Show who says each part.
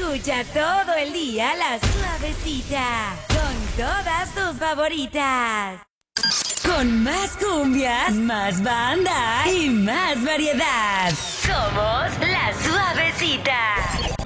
Speaker 1: Escucha todo el día La Suavecita con todas tus favoritas. Con más cumbias, más banda y más variedad. Somos La Suavecita.